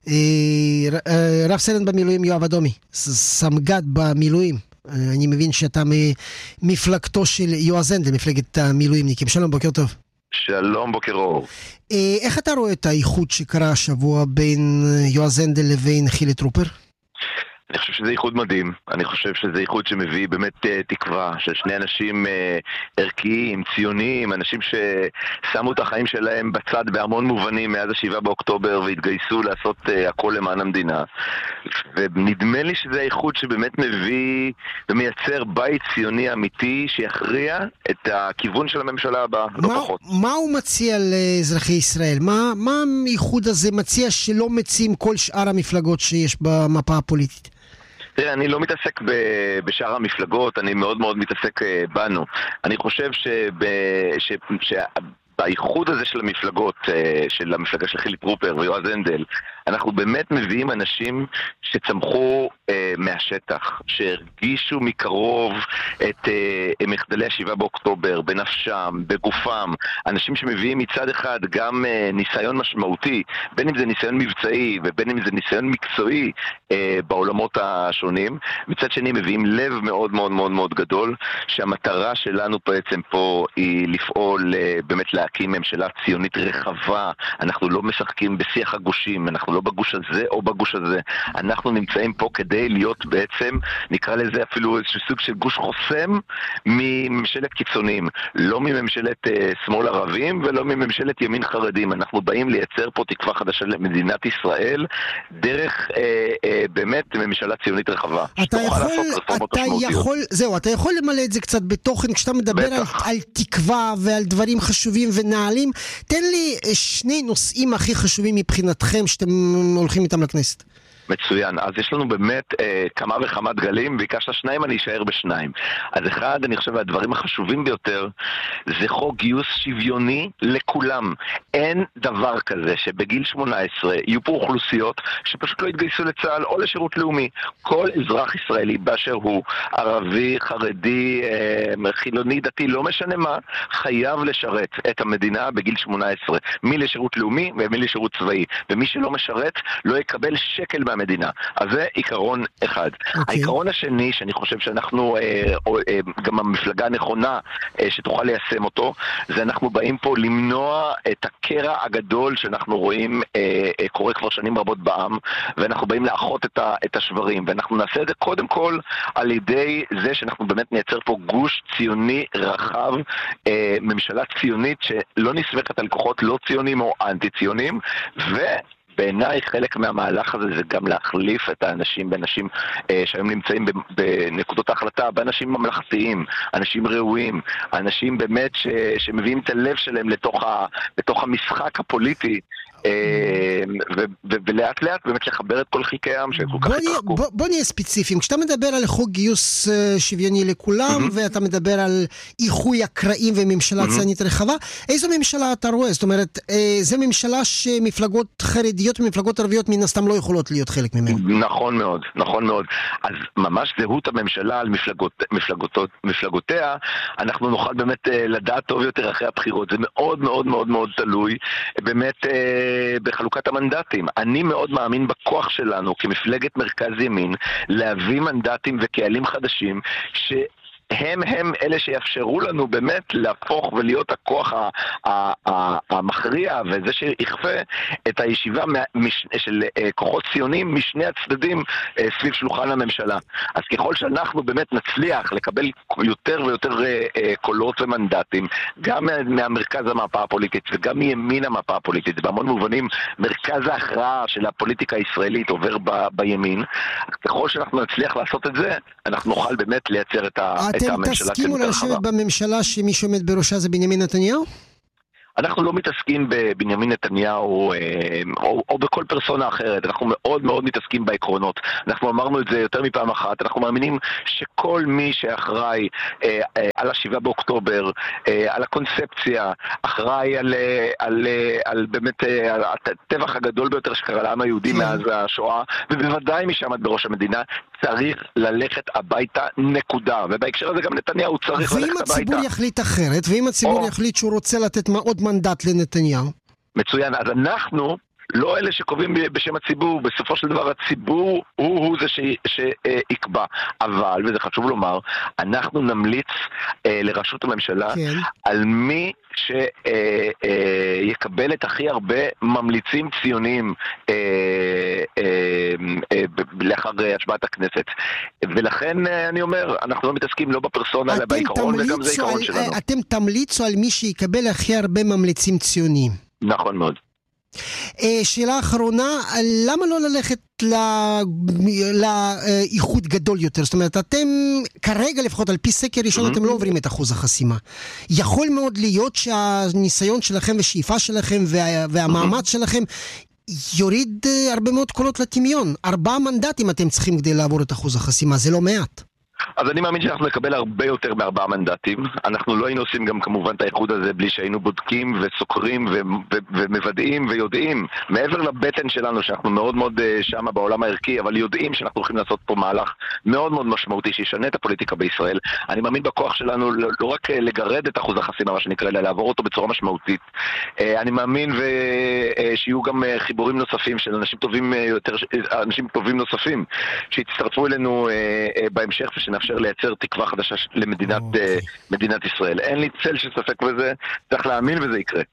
רב-סרן במילואים יואב אדומי, סמג"ד במילואים. אני מבין שאתה ממפלגתו של יועז הנדל, מפלגת המילואימניקים. שלום, בוקר טוב. שלום, בוקר אור. איך אתה רואה את האיחוד שקרה השבוע בין יועז הנדל לבין חילי טרופר? אני חושב שזה איחוד מדהים, אני חושב שזה איחוד שמביא באמת uh, תקווה של שני אנשים uh, ערכיים, ציוניים, אנשים ששמו את החיים שלהם בצד בהמון מובנים מאז השבעה באוקטובר והתגייסו לעשות uh, הכל למען המדינה. ונדמה לי שזה האיחוד שבאמת מביא ומייצר בית ציוני אמיתי שיכריע את הכיוון של הממשלה הבאה, לא מה, פחות. מה הוא מציע לאזרחי ישראל? מה, מה האיחוד הזה מציע שלא מציעים כל שאר המפלגות שיש במפה הפוליטית? תראה, אני לא מתעסק בשאר המפלגות, אני מאוד מאוד מתעסק בנו. אני חושב שבאיחוד הזה של המפלגות, של המפלגה של חילי טרופר ויועז הנדל, אנחנו באמת מביאים אנשים שצמחו אה, מהשטח, שהרגישו מקרוב את אה, מחדלי השבעה באוקטובר, בנפשם, בגופם, אנשים שמביאים מצד אחד גם אה, ניסיון משמעותי, בין אם זה ניסיון מבצעי ובין אם זה ניסיון מקצועי אה, בעולמות השונים, מצד שני מביאים לב מאוד מאוד מאוד מאוד גדול, שהמטרה שלנו בעצם פה היא לפעול אה, באמת להקים ממשלה ציונית רחבה. אנחנו לא משחקים בשיח הגושים, אנחנו לא בגוש הזה או בגוש הזה, אנחנו נמצאים פה כדי להיות בעצם, נקרא לזה אפילו איזשהו סוג של גוש חוסם מממשלת קיצונים, לא מממשלת אה, שמאל ערבים ולא מממשלת ימין חרדים. אנחנו באים לייצר פה תקווה חדשה למדינת ישראל דרך אה, אה, באמת ממשלה ציונית רחבה. אתה יכול, אתה יכול, זהו, אתה יכול למלא את זה קצת בתוכן, כשאתה מדבר על, על תקווה ועל דברים חשובים ונעלים, תן לי שני נושאים הכי חשובים מבחינתכם שאתם הולכים איתם לכנסת. מצוין. אז יש לנו באמת אה, כמה וכמה דגלים, ביקשת שניים, אני אשאר בשניים. אז אחד, אני חושב, הדברים החשובים ביותר, זה חוק גיוס שוויוני לכולם. אין דבר כזה שבגיל שמונה עשרה יהיו פה אוכלוסיות שפשוט לא יתגייסו לצה"ל או לשירות לאומי. כל אזרח ישראלי באשר הוא, ערבי, חרדי, אה, חילוני, דתי, לא משנה מה, חייב לשרת את המדינה בגיל שמונה עשרה. מי לשירות לאומי ומי לשירות צבאי. ומי שלא משרת לא יקבל שקל מהמדינה. מדינה. אז זה עיקרון אחד. Okay. העיקרון השני, שאני חושב שאנחנו, אה, אה, גם המפלגה הנכונה אה, שתוכל ליישם אותו, זה אנחנו באים פה למנוע את הקרע הגדול שאנחנו רואים אה, אה, קורה כבר שנים רבות בעם, ואנחנו באים לאחות את, ה, את השברים, ואנחנו נעשה את זה קודם כל על ידי זה שאנחנו באמת נייצר פה גוש ציוני רחב, אה, ממשלה ציונית שלא נסמכת על כוחות לא ציונים או אנטי ציונים, ו... בעיניי חלק מהמהלך הזה זה גם להחליף את האנשים באנשים אה, שהיום נמצאים בנקודות ההחלטה, באנשים ממלכתיים, אנשים ראויים, אנשים באמת ש, שמביאים את הלב שלהם לתוך, ה, לתוך המשחק הפוליטי, ולאט לאט באמת לחבר את כל חלקי העם שכל כך התרחקו. בוא נהיה ספציפיים. כשאתה מדבר על חוק גיוס שוויוני לכולם, ואתה מדבר על איחוי הקרעים וממשלה ציונית רחבה, איזו ממשלה אתה רואה? זאת אומרת, זו ממשלה שמפלגות חרדיות ומפלגות ערביות מן הסתם לא יכולות להיות חלק ממנה. נכון מאוד, נכון מאוד. אז ממש זהות הממשלה על מפלגותיה, אנחנו נוכל באמת לדעת טוב יותר אחרי הבחירות. זה מאוד מאוד מאוד מאוד תלוי באמת בחלוקת המנדטים. אני מאוד מאמין בכוח שלנו כמפלגת מרכז ימין להביא מנדטים וקהלים חדשים ש... הם הם אלה שיאפשרו לנו באמת להפוך ולהיות הכוח המכריע וזה שיכפה את הישיבה של כוחות ציונים משני הצדדים סביב שולחן הממשלה. אז ככל שאנחנו באמת נצליח לקבל יותר ויותר קולות ומנדטים, גם מהמרכז המפה הפוליטית וגם מימין המפה הפוליטית, בהמון מובנים מרכז ההכרעה של הפוליטיקה הישראלית עובר ב- בימין, ככל שאנחנו נצליח לעשות את זה, אנחנו נוכל באמת לייצר את ה... אתם תסכימו לשבת בממשלה שמי שעומד בראשה זה בנימין נתניהו? אנחנו לא מתעסקים בבנימין נתניהו או, או בכל פרסונה אחרת, אנחנו מאוד מאוד מתעסקים בעקרונות. אנחנו אמרנו את זה יותר מפעם אחת, אנחנו מאמינים שכל מי שאחראי אה, אה, על השבעה באוקטובר, אה, על הקונספציה, אחראי על, על, על באמת אה, על הטבח הגדול ביותר שקרה לעם היהודי מאז השואה, ובוודאי מי שעמד בראש המדינה, צריך ללכת הביתה נקודה. ובהקשר הזה גם נתניהו צריך ללכת הביתה. ואם הציבור יחליט אחרת, ואם הציבור או... יחליט שהוא רוצה לתת עוד מנדט לנתניהו? מצוין, אז אנחנו לא אלה שקובעים בשם הציבור, בסופו של דבר הציבור הוא, הוא זה ש, שיקבע. אבל, וזה חשוב לומר, אנחנו נמליץ אה, לראשות הממשלה כן. על מי שיקבל אה, את הכי הרבה ממליצים ציוניים אה, אה, אה, לאחר השבעת הכנסת. ולכן אה, אני אומר, אנחנו לא מתעסקים לא בפרסונה, אלא בעיקרון, וגם זה עיקרון על, שלנו. אתם תמליצו על מי שיקבל הכי הרבה ממליצים ציוניים. נכון מאוד. שאלה אחרונה, למה לא ללכת לאיחוד גדול יותר? זאת אומרת, אתם כרגע לפחות על פי סקר ראשון אתם לא עוברים את אחוז החסימה. יכול מאוד להיות שהניסיון שלכם ושאיפה שלכם והמאמץ שלכם יוריד הרבה מאוד קולות לטמיון. ארבעה מנדטים אתם צריכים כדי לעבור את אחוז החסימה, זה לא מעט. אז אני מאמין שאנחנו נקבל הרבה יותר מארבעה מנדטים. אנחנו לא היינו עושים גם כמובן את האיחוד הזה בלי שהיינו בודקים וסוקרים ו- ו- ומוודאים ויודעים, מעבר לבטן שלנו שאנחנו מאוד מאוד שם בעולם הערכי, אבל יודעים שאנחנו הולכים לעשות פה מהלך מאוד מאוד משמעותי שישנה את הפוליטיקה בישראל. אני מאמין בכוח שלנו לא, לא רק לגרד את אחוז החסימה, מה שנקרא, אלא לעבור אותו בצורה משמעותית. אני מאמין ו- שיהיו גם חיבורים נוספים של אנשים טובים יותר, אנשים טובים נוספים שיצטרפו אלינו בהמשך ושנאפשר לייצר תקווה חדשה למדינת okay. מדינת ישראל. אין לי צל של ספק בזה, צריך להאמין וזה יקרה.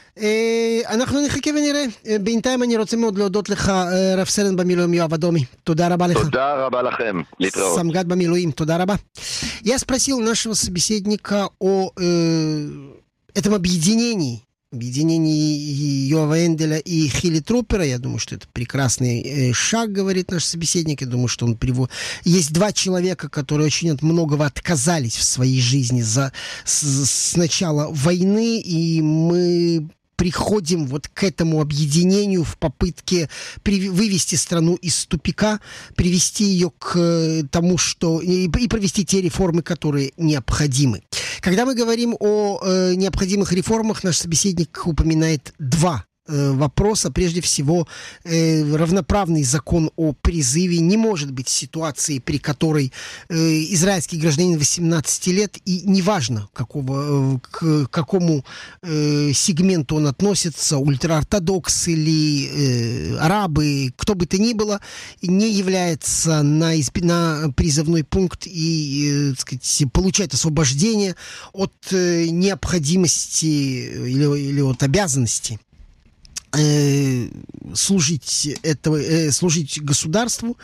אנחנו נחכה ונראה. בינתיים אני רוצה מאוד להודות לך, רב סרן במילואים יואב אדומי. תודה רבה לך. תודה רבה לכם. להתראות. סמג"ד במילואים, туда раба. Я спросил нашего собеседника о э, этом объединении. Объединении Йоава Энделя и Хилли Трупера. Я думаю, что это прекрасный э, шаг, говорит наш собеседник. Я думаю, что он приводит... Есть два человека, которые очень от многого отказались в своей жизни за... с, с начала войны, и мы приходим вот к этому объединению в попытке при... вывести страну из тупика, привести ее к тому, что... И, и провести те реформы, которые необходимы. Когда мы говорим о э, необходимых реформах, наш собеседник упоминает два э, вопроса. Прежде всего, э, равноправный закон о призыве. Не может быть ситуации, при которой э, израильский гражданин восемнадцати лет, и неважно, какого, э, к какому э, сегменту он относится, ультраортодокс или э, арабы, кто бы то ни было, не является на, изб... на призывной пункт и, э, так сказать, получает освобождение от э, необходимости или, или от обязанности э, служить, этого, э, служить государству.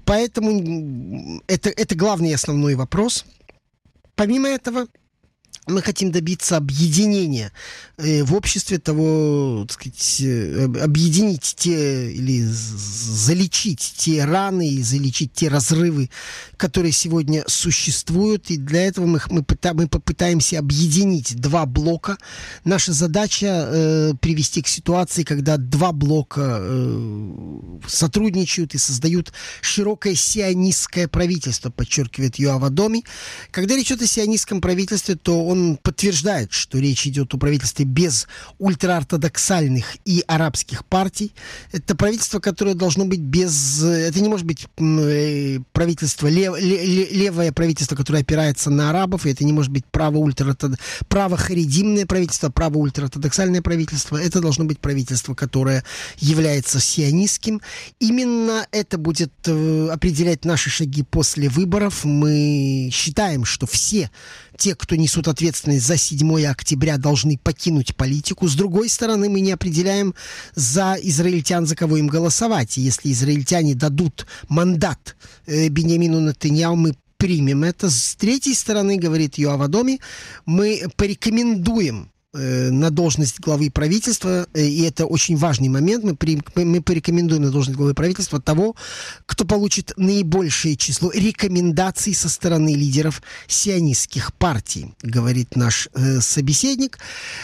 Поэтому это, это главный и основной вопрос. Помимо этого, мы хотим добиться объединения э, в обществе того, так сказать, э, объединить те или залечить те раны и залечить те разрывы, которые сегодня существуют. И для этого мы, мы, пыта, мы попытаемся объединить два блока. Наша задача э, привести к ситуации, когда два блока э, сотрудничают и создают широкое сионистское правительство, подчеркивает Йоав Адоми. Когда речь идет о сионистском правительстве, то он подтверждает, что речь идет о правительстве без ультраортодоксальных и арабских партий. Это правительство, которое должно быть без... Это не может быть правительство, лев, левое правительство, которое опирается на арабов, и это не может быть право-харидимное правительство, право-ультраортодоксальное правительство. Это должно быть правительство, которое является сионистским. Именно это будет определять наши шаги после выборов. Мы считаем, что все те, кто несут ответственность за седьмое октября, должны покинуть политику. С другой стороны, мы не определяем за израильтян, за кого им голосовать. И если израильтяне дадут мандат э, Биньямину Нетаньяху, мы примем это. С третьей стороны, говорит Йоав Адоми, мы порекомендуем на должность главы правительства, и это очень важный момент, мы, при, мы порекомендуем на должность главы правительства того, кто получит наибольшее число рекомендаций со стороны лидеров сионистских партий, говорит наш э, собеседник.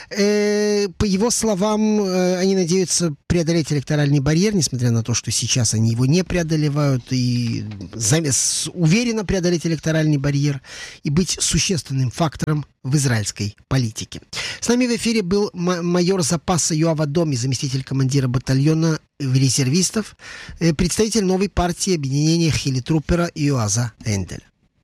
Э, по его словам, э, они надеются преодолеть электоральный барьер, несмотря на то, что сейчас они его не преодолевают, и замес, уверенно преодолеть электоральный барьер и быть существенным фактором в израильской политике. С нами в эфире был майор запаса Йоав Адоми, заместитель командира батальона резервистов, представитель новой партии объединения Хилли Трупера и Йоава Энделя.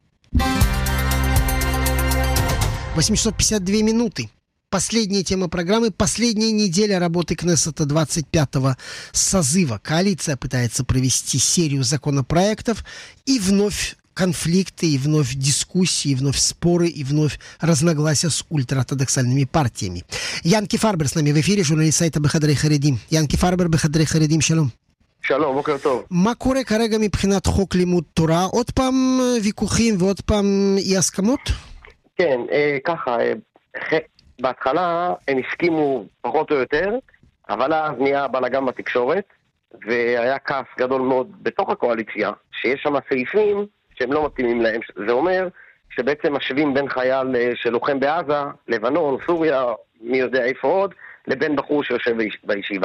восемь часов пятьдесят две минуты. Последняя тема программы. Последняя неделя работы Кнессета двадцать пятого созыва. Коалиция пытается провести серию законопроектов и вновь конфликты, и вновь дискуссии, и вновь споры, и вновь разногласия с ультраортодоксальными партиями. Янки Фарбер с нами в эфире, журналист сайта Бехадрей Харедим. Янки Фарбер, Бехадрей Харедим, шалом. שלום, בוקר טוב. מה קורה כרגע מבחינת חוק לימוד תורה? עוד פעם ויכוחים ועוד פעם אי הסכמות? כן, ככה, בהתחלה הם הסכימו פחות או יותר, אבל אז נהיה בלגן בתקשורת, והיה כעס גדול מאוד בתוך הקואליציה, שיש שם סעיפים שהם לא מתאימים להם. זה אומר שבעצם משווים בין חייל שלוחם בעזה, לבנון, סוריה, מי יודע איפה עוד, לבין בחור שיושב בישיבה.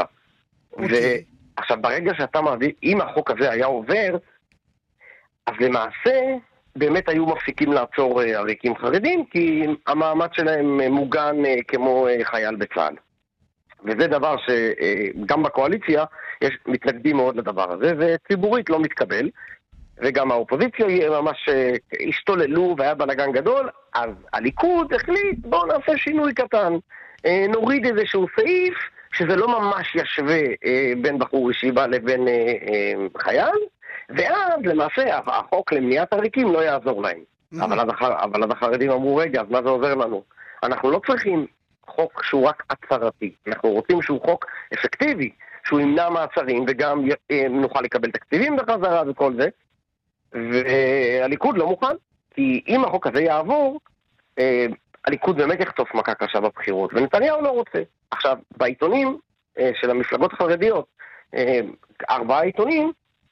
ועכשיו, ברגע שאתה מביא, אם החוק הזה היה עובר, אז למעשה באמת היו מפסיקים לעצור עריקים חרדים, כי המעמד שלהם מוגן כמו חייל בצה"ל. וזה דבר שגם בקואליציה יש מתנגדים מאוד לדבר הזה, וציבורית לא מתקבל, וגם האופוזיציה ממש השתוללו והיה בלגן גדול, אז הליכוד החליט, בואו נעשה שינוי קטן, נוריד איזשהו סעיף, שזה לא ממש ישווה בין בחור ישיבה לבין חייל, ואז למעשה החוק למניעת עריקים לא יעזור להם. אבל אז, אבל אז החרדים אמרו, רגע, אז מה זה עוזר לנו? אנחנו לא צריכים חוק שהוא רק הצהרתי, אנחנו רוצים שהוא חוק אפקטיבי, שהוא ימנע מעצרים וגם נוכל לקבל תקציבים בחזרה וכל זה, והליכוד לא מוכן, כי אם החוק הזה יעבור, הליכוד באמת יחטוף מכה קשה בבחירות, ונתניהו לא רוצה. עכשיו, בעיתונים של המפלגות החרדיות, ארבעה עיתונים,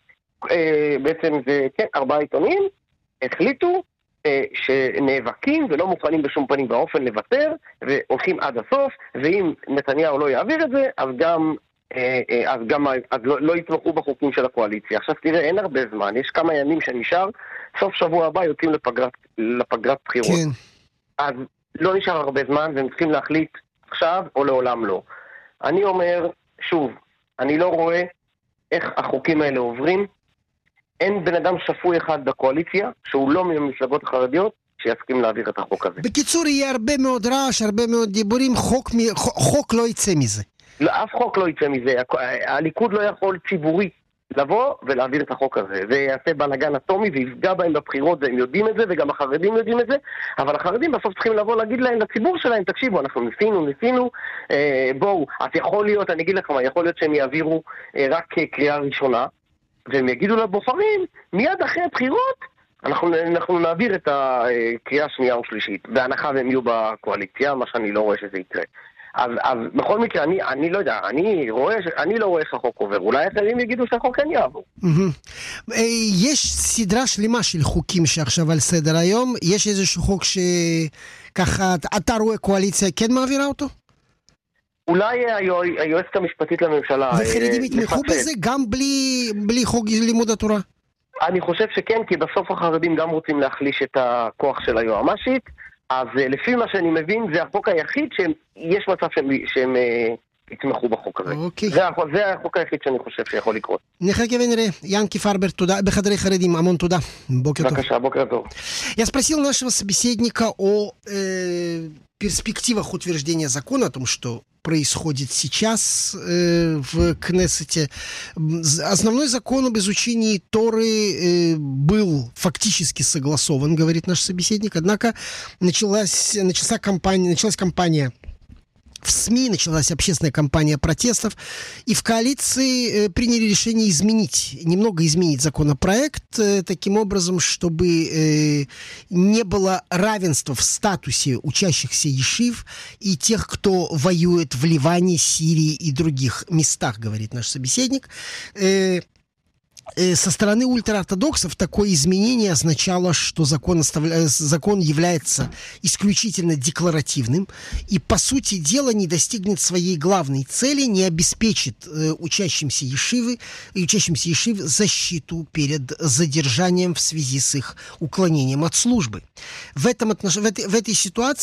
בעצם זה, כן, ארבעה עיתונים, החליטו שנאבקים ולא מוכנים בשום פנים באופן לוותר, והולכים עד הסוף, ואם נתניהו לא יעביר את זה, אז גם, אז גם אז לא, לא יתמכו בחוקים של הקואליציה. עכשיו תראה, אין הרבה זמן, יש כמה ימים שנשאר, סוף שבוע הבא יוצאים לפגרת, לפגרת בחירות. כן. אז לא נשאר הרבה זמן, והם צריכים להחליט עכשיו או לעולם לא. אני אומר, שוב, אני לא רואה איך החוקים האלה עוברים, אין בן אדם שפוי אחד בקואליציה, שהוא לא מהמפלגות החרדיות, שיסכים להעביר את החוק הזה. בקיצור, יהיה הרבה מאוד רעש, הרבה מאוד דיבורים, חוק, חוק לא יצא מזה. לא, אף חוק לא יצא מזה. הליכוד לא יכול ציבורי לבוא ולהעביר את החוק הזה. זה יעשה בלגן אטומי ויפגע בהם בבחירות, והם יודעים את זה, וגם החרדים יודעים את זה, אבל החרדים בסוף צריכים לבוא להגיד להם, לציבור שלהם, תקשיבו, אנחנו ניסינו, ניסינו, אה, בואו, אז יכול להיות, אני אגיד לכם, יכול להיות שהם יעבירו אה, רק קריאה ראשונה, והם יגידו לבוחרים, מיד אחרי הבחירות, אנחנו, אנחנו נעביר את הקריאה השנייה ושלישית, בהנחה והם יהיו בקואליציה, מה שאני לא רואה שזה יקרה. אז, אז בכל מקרה, אני, אני לא יודע, אני, רואה, אני לא רואה איך החוק עובר, אולי אחרים יגידו שהחוק כן יעבור. יש סדרה שלמה של חוקים שעכשיו על סדר היום, יש איזשהו חוק שככה, אתה רואה קואליציה כן מעבירה אותו? אולי היועצת המשפטית לממשלה... וחרדים יתמכו בזה גם בלי, בלי חוק לימוד התורה? אני חושב שכן, כי בסוף החרדים גם רוצים להחליש את הכוח של היועמ"שית, אז לפי מה שאני מבין, זה החוק היחיד שיש מצב שהם, שהם יתמכו בחוק הזה. אוקיי. זה, זה החוק היחיד שאני חושב שיכול לקרות. נחכה ונראה. янки Фарбер, туда, בחדרי חרדים, המון תודה. בוקר טוב. בבקשה, бокер טוב. Я спросил нашего собеседника о э, перспективах утверждения закона, о том, что происходит сейчас э, в Кнессете. Основной закон об изучении Торы э, был фактически согласован, говорит наш собеседник, однако началась, началась кампания, началась кампания в СМИ, началась общественная кампания протестов, и в коалиции э, приняли решение изменить, немного изменить законопроект, э, таким образом, чтобы э, не было равенства в статусе учащихся ешив и тех, кто воюет в Ливане, Сирии и других местах, говорит наш собеседник. Э, Со стороны ультраортодоксов такое изменение означало, что закон, оставля... закон является исключительно декларативным и, по сути дела, не достигнет своей главной цели, не обеспечит э, учащимся ешивы и учащимся ешив защиту перед задержанием в связи с их уклонением от службы. В, этом отнош... в, этой... в этой ситуации